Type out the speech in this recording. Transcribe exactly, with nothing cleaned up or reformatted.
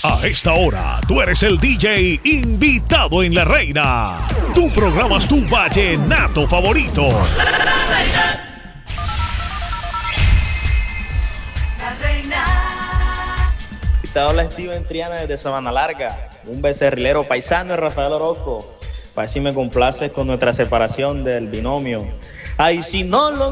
A esta hora, tú eres el D J invitado en La Reina. Tú programas tu vallenato favorito. La Reina. La Reina. Te habla Steven Triana desde Sabana Larga, un becerrilero paisano de Rafael Orozco. Para si me complaces con nuestra separación del binomio. Ay, si no lo